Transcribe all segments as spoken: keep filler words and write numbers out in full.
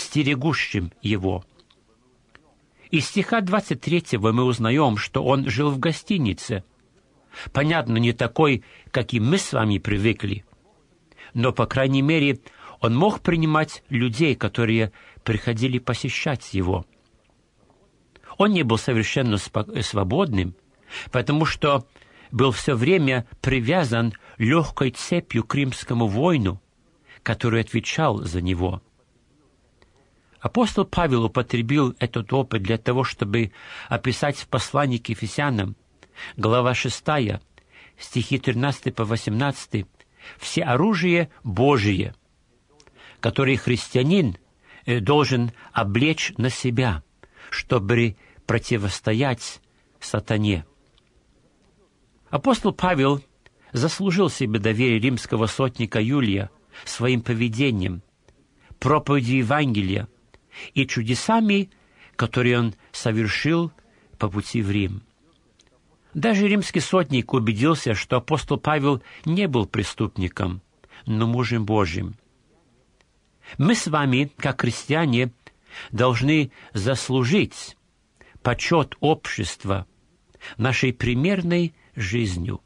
стерегущим его. Из стиха двадцать третьего мы узнаем, что он жил в гостинице. Понятно, не такой, как и мы с вами привыкли, но, по крайней мере, он мог принимать людей, которые приходили посещать его. Он не был совершенно свободным, потому что был все время привязан легкой цепью к римскому воину, который отвечал за него. Апостол Павел употребил этот опыт для того, чтобы описать в послании к Ефесянам, глава шестая, стихи тринадцатый по восемнадцатый, все оружие Божие, которое христианин должен облечь на себя, чтобы противостоять сатане. Апостол Павел заслужил себе доверие римского сотника Юлия своим поведением, проповедью Евангелия и чудесами, которые он совершил по пути в Рим. Даже римский сотник убедился, что апостол Павел не был преступником, но мужем Божьим. Мы с вами, как христиане, должны заслужить почет общества нашей примерной жизнью.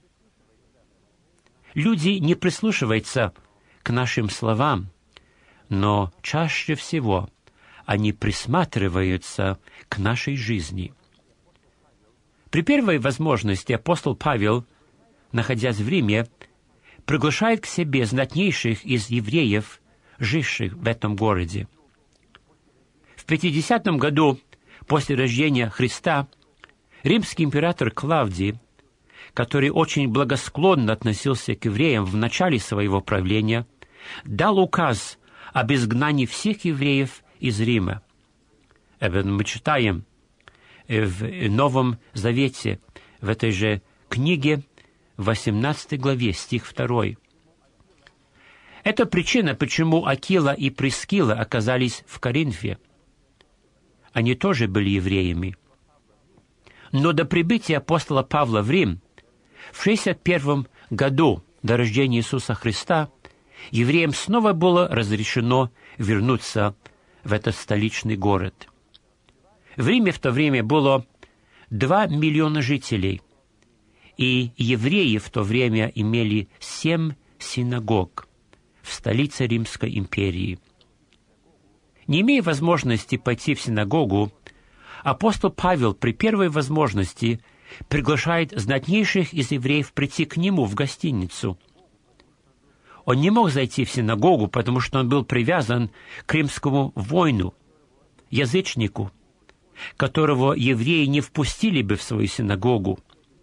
Люди не прислушиваются к нашим словам, но чаще всего они присматриваются к нашей жизни. При первой возможности апостол Павел, находясь в Риме, приглашает к себе знатнейших из евреев, живших в этом городе. В пятидесятом году после рождения Христа римский император Клавдий, который очень благосклонно относился к евреям в начале своего правления, дал указ об изгнании всех евреев из Рима. Об этом мы читаем в Новом Завете, в этой же книге, в восемнадцатой главе, стих второй. Это причина, почему Акила и Прискила оказались в Коринфе. Они тоже были евреями. Но до прибытия апостола Павла в Рим в шестьдесят первом году до рождения Иисуса Христа евреям снова было разрешено вернуться в этот столичный город. В Риме в то время было два миллиона жителей, и евреи в то время имели семь синагог в столице Римской империи. Не имея возможности пойти в синагогу, апостол Павел при первой возможности приглашает знатнейших из евреев прийти к нему в гостиницу. Он не мог зайти в синагогу, потому что он был привязан к римскому воину, язычнику, которого евреи не впустили бы в свою синагогу.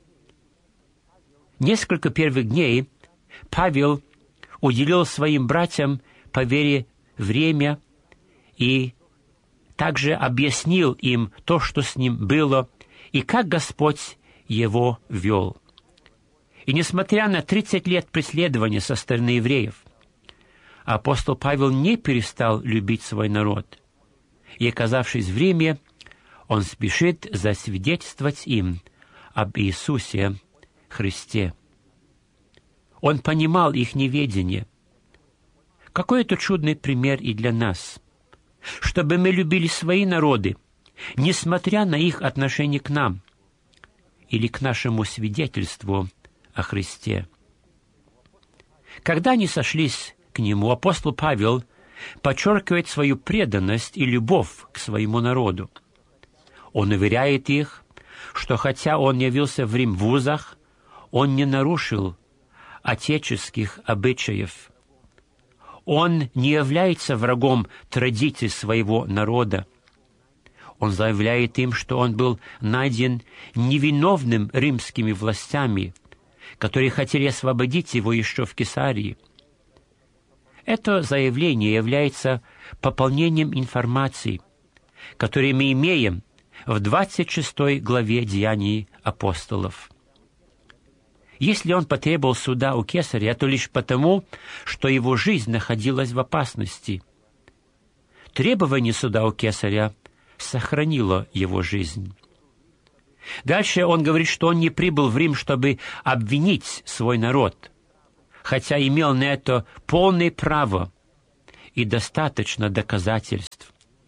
Несколько первых дней Павел уделил своим братьям по вере время и также объяснил им то, что с ним было, и как Господь его вел. И несмотря на тридцать лет преследования со стороны евреев, апостол Павел не перестал любить свой народ. И, оказавшись в Риме, он спешит засвидетельствовать им об Иисусе Христе. Он понимал их неведение. Какой это чудный пример и для нас, чтобы мы любили свои народы, несмотря на их отношение к нам или к нашему свидетельству о Христе. Когда они сошлись к нему, апостол Павел подчеркивает свою преданность и любовь к своему народу. Он уверяет их, что хотя он явился в Рим в вузах, он не нарушил отеческих обычаев. Он не является врагом традиций своего народа. Он заявляет им, что он был найден невиновным римскими властями, которые хотели освободить его еще в Кесарии. Это заявление является пополнением информации, которую мы имеем в двадцать шестой главе Деяний апостолов. Если он потребовал суда у Кесаря, то лишь потому, что его жизнь находилась в опасности. Требование суда у Кесаря сохранило его жизнь. Дальше он говорит, что он не прибыл в Рим, чтобы обвинить свой народ, хотя имел на это полное право и достаточно доказательств.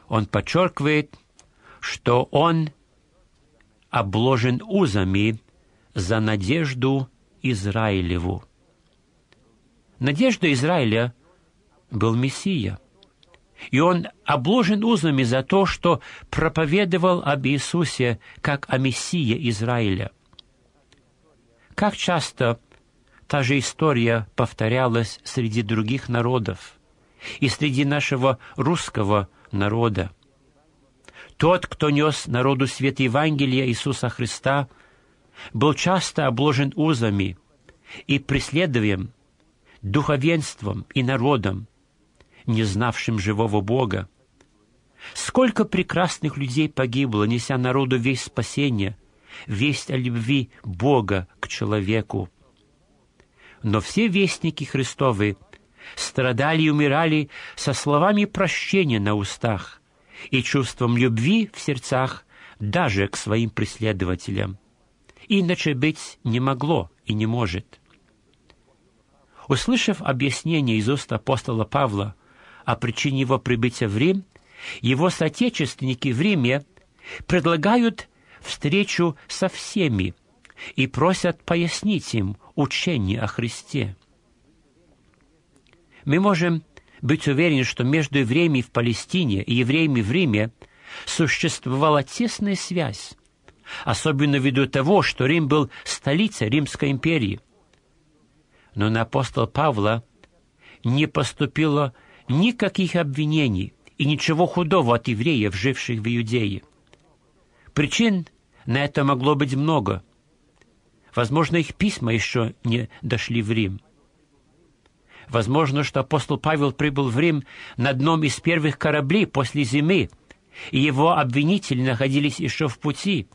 он подчеркивает, что он обложен узами за надежду Израилеву. Надежда Израиля был Мессия, и он обложен узами за то, что проповедовал об Иисусе как о Мессии Израиля. Как часто та же история повторялась среди других народов и среди нашего русского народа. Тот, кто нес народу свет Евангелия Иисуса Христа, был часто обложен узами и преследуем духовенством и народом, не знавшим живого Бога. Сколько прекрасных людей погибло, неся народу весть спасения, весть о любви Бога к человеку. Но все вестники Христовы страдали и умирали со словами прощения на устах и чувством любви в сердцах даже к своим преследователям. Иначе быть не могло и не может. Услышав объяснение из уст апостола Павла о причине его прибытия в Рим, его соотечественники в Риме предлагают встречу со всеми и просят пояснить им учение о Христе. Мы можем быть уверены, что между евреями в Палестине и евреями в Риме существовала тесная связь, особенно ввиду того, что Рим был столицей Римской империи. Но на апостола Павла не поступило никаких обвинений и ничего худого от евреев, живших в Иудее. Причин на это могло быть много. Возможно, их письма еще не дошли в Рим. Возможно, что апостол Павел прибыл в Рим на одном из первых кораблей после зимы, и его обвинители находились еще в пути.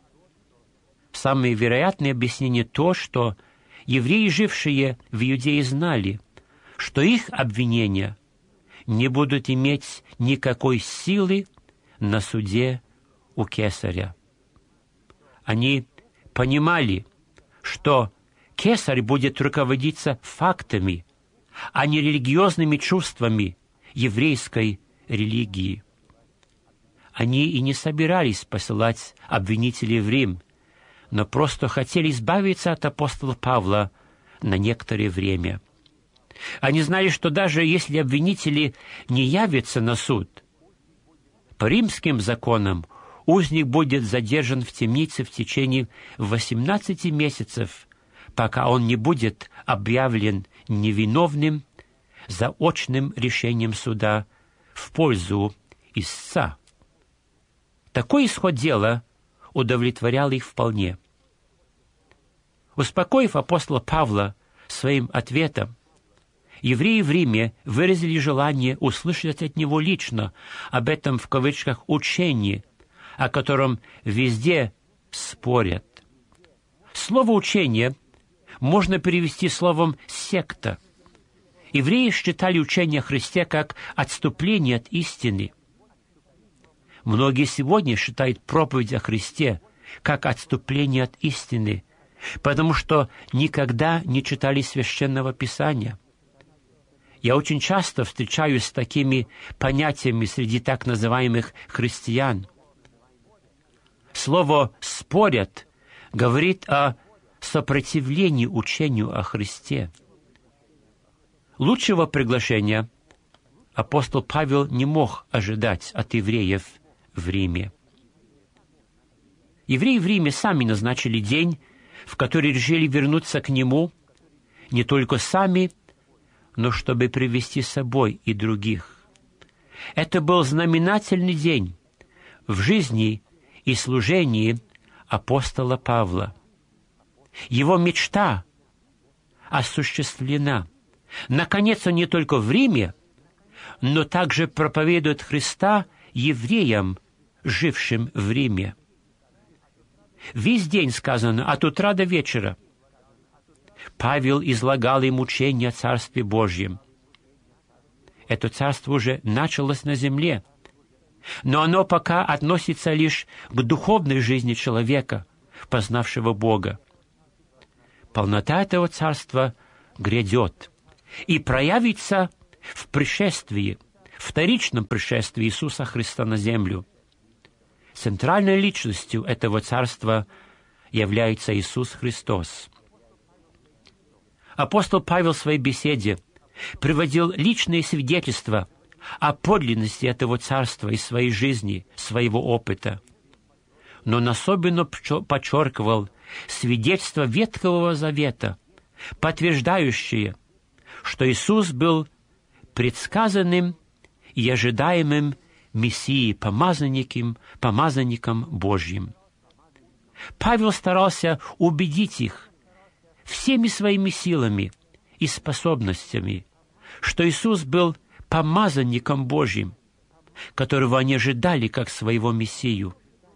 Самое вероятное объяснение то, что евреи, жившие в Иудее, знали, что их обвинения не будут иметь никакой силы на суде у Кесаря. Они понимали, что Кесарь будет руководиться фактами, а не религиозными чувствами еврейской религии. Они и не собирались посылать обвинителей в Рим, но просто хотели избавиться от апостола Павла на некоторое время. Они знали, что даже если обвинители не явятся на суд, по римским законам узник будет задержан в темнице в течение восемнадцати месяцев, пока он не будет объявлен невиновным заочным решением суда в пользу истца. Такой исход дела удовлетворял их вполне. Успокоив апостола Павла своим ответом, евреи в Риме выразили желание услышать от него лично об этом, в кавычках, учении, о котором везде спорят. Слово «учение» можно перевести словом «секта». Евреи считали учение о Христе как отступление от истины. Многие сегодня считают проповедь о Христе как отступление от истины, потому что никогда не читали Священного Писания. Я очень часто встречаюсь с такими понятиями среди так называемых христиан. Слово «спорят» говорит о сопротивлении учению о Христе. Лучшего приглашения апостол Павел не мог ожидать от евреев в Риме. Евреи в Риме сами назначили день, в который решили вернуться к нему не только сами, но чтобы привести с собой и других. Это был знаменательный день в жизни и служении апостола Павла. Его мечта осуществлена. Наконец, он не только в Риме, но также проповедует Христа евреям, жившим в Риме. Весь день, сказано, от утра до вечера, Павел излагал им учение о Царстве Божьем. Это царство уже началось на земле, но оно пока относится лишь к духовной жизни человека, познавшего Бога. Полнота этого царства грядет и проявится в пришествии, вторичном пришествии Иисуса Христа на землю. Центральной личностью этого царства является Иисус Христос. Апостол Павел в своей беседе приводил личные свидетельства о подлинности этого царства из своей жизни, своего опыта. Но он особенно подчеркивал свидетельства Ветхого Завета, подтверждающие, что Иисус был предсказанным и ожидаемым Мессией, помазанником, помазанником Божьим. Павел старался убедить их всеми своими силами и способностями, что Иисус был помазанником Божьим, которого они ожидали как своего Мессию.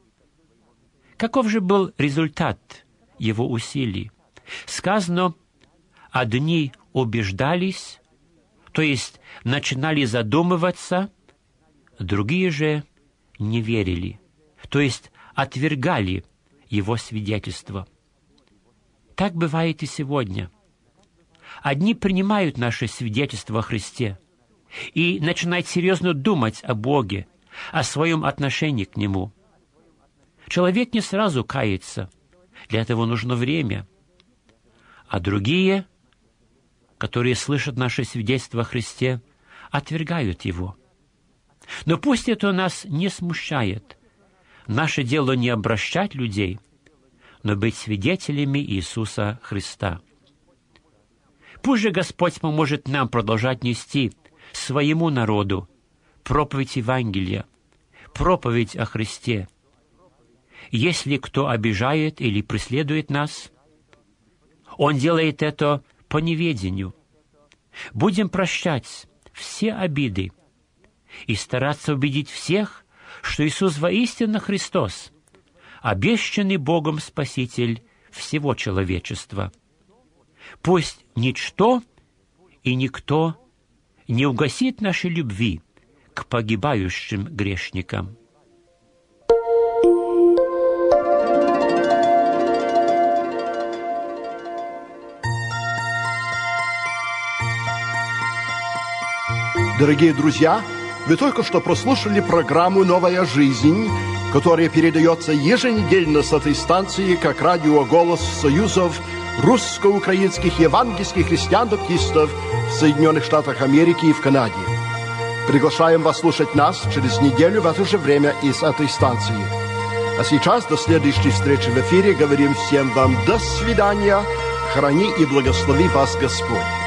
Каков же был результат его усилий? Сказано, одни убеждались, то есть начинали задумываться, другие же не верили, то есть отвергали его свидетельство. Так бывает и сегодня. Одни принимают наше свидетельство о Христе и начинают серьезно думать о Боге, о своем отношении к Нему. Человек не сразу кается, для этого нужно время. А другие, которые слышат наше свидетельство о Христе, отвергают его. Но пусть это нас не смущает. Наше дело не обращать людей, но быть свидетелями Иисуса Христа. Пусть же Господь поможет нам продолжать нести своему народу проповедь Евангелия, проповедь о Христе. Если кто обижает или преследует нас, он делает это по неведению. Будем прощать все обиды и стараться убедить всех, что Иисус воистину Христос, обещанный Богом Спаситель всего человечества. Пусть ничто и никто не угасит нашей любви к погибающим грешникам. Дорогие друзья, вы только что прослушали программу «Новая жизнь», которая передается еженедельно с этой станции как радио «Голос Союзов русско-украинских евангельских христиан-баптистов в Соединенных Штатах Америки и в Канаде. Приглашаем вас слушать нас через неделю в это же время из этой станции. А сейчас до следующей встречи в эфире говорим всем вам до свидания, храни и благослови вас Господь.